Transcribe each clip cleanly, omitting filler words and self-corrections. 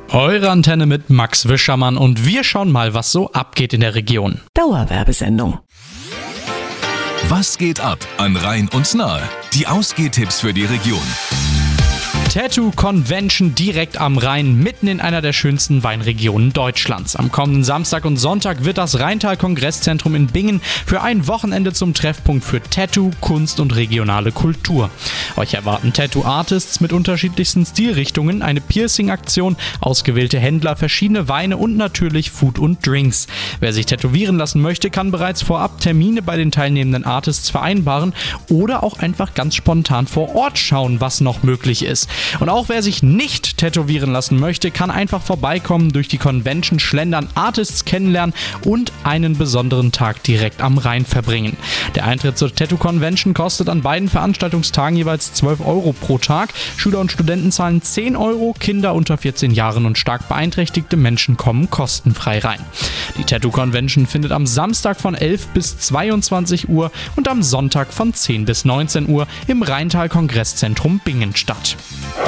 Eure Antenne mit Max Wischermann und wir schauen mal, was so abgeht in der Region. Dauerwerbesendung. Was geht ab an Rhein und Nahe? Die Ausgehtipps für die Region. Tattoo Convention direkt am Rhein, mitten in einer der schönsten Weinregionen Deutschlands. Am kommenden Samstag und Sonntag wird das Rheintal-Kongresszentrum in Bingen für ein Wochenende zum Treffpunkt für Tattoo, Kunst und regionale Kultur. Euch erwarten Tattoo-Artists mit unterschiedlichsten Stilrichtungen, eine Piercing-Aktion, ausgewählte Händler, verschiedene Weine und natürlich Food und Drinks. Wer sich tätowieren lassen möchte, kann bereits vorab Termine bei den teilnehmenden Artists vereinbaren oder auch einfach ganz spontan vor Ort schauen, was noch möglich ist. Und auch wer sich nicht tätowieren lassen möchte, kann einfach vorbeikommen, durch die Convention schlendern, Artists kennenlernen und einen besonderen Tag direkt am Rhein verbringen. Der Eintritt zur Tattoo Convention kostet an beiden Veranstaltungstagen jeweils 12 € pro Tag. Schüler und Studenten zahlen 10 €, Kinder unter 14 Jahren und stark beeinträchtigte Menschen kommen kostenfrei rein. Die Tattoo Convention findet am Samstag von 11 bis 22 Uhr und am Sonntag von 10 bis 19 Uhr im Rheintal-Kongresszentrum Bingen statt.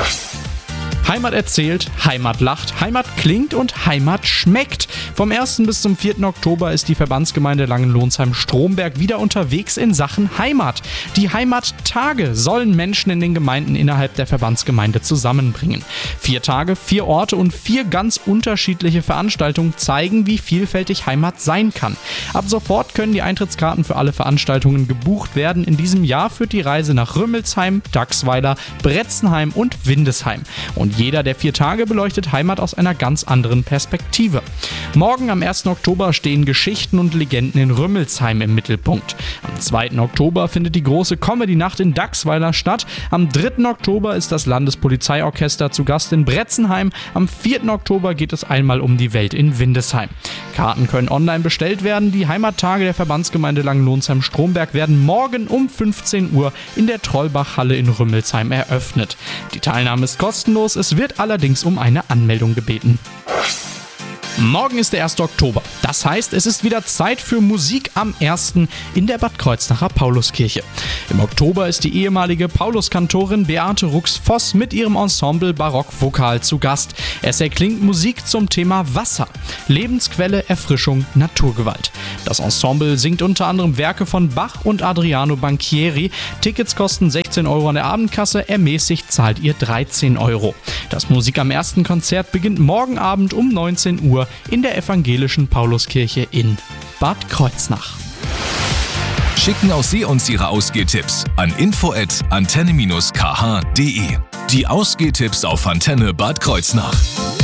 Heimat erzählt, Heimat lacht, Heimat klingt und Heimat schmeckt. Vom 1. bis zum 4. Oktober ist die Verbandsgemeinde Langenlonsheim-Stromberg wieder unterwegs in Sachen Heimat. Die Heimattage sollen Menschen in den Gemeinden innerhalb der Verbandsgemeinde zusammenbringen. 4 Tage, 4 Orte und 4 ganz unterschiedliche Veranstaltungen zeigen, wie vielfältig Heimat sein kann. Ab sofort können die Eintrittskarten für alle Veranstaltungen gebucht werden. In diesem Jahr führt die Reise nach Rümmelsheim, Dachsweiler, Bretzenheim und Windesheim. Und jeder der 4 Tage beleuchtet Heimat aus einer ganz anderen Perspektive. Morgen am 1. Oktober stehen Geschichten und Legenden in Rümmelsheim im Mittelpunkt. Am 2. Oktober findet die große Comedy-Nacht in Dachsweiler statt. Am 3. Oktober ist das Landespolizeiorchester zu Gast in Bretzenheim. Am 4. Oktober geht es einmal um die Welt in Windesheim. Karten können online bestellt werden. Die Heimattage der Verbandsgemeinde Langenlonsheim-Stromberg werden morgen um 15 Uhr in der Trollbachhalle in Rümmelsheim eröffnet. Die Teilnahme ist kostenlos, es wird allerdings um eine Anmeldung gebeten. Morgen ist der 1. Oktober. Das heißt, es ist wieder Zeit für Musik am 1. in der Bad Kreuznacher Pauluskirche. Im Oktober ist die ehemalige Pauluskantorin Beate Rux-Voss mit ihrem Ensemble Barockvokal zu Gast. Es erklingt Musik zum Thema Wasser, Lebensquelle, Erfrischung, Naturgewalt. Das Ensemble singt unter anderem Werke von Bach und Adriano Banchieri. Tickets kosten 16 € an der Abendkasse, ermäßigt zahlt ihr 13 €. Das Musik am 1. Konzert beginnt morgen Abend um 19 Uhr in der evangelischen Pauluskirche in Bad Kreuznach. Schicken auch Sie uns Ihre Ausgehtipps an info@antenne-kh.de. Die Ausgehtipps auf Antenne Bad Kreuznach.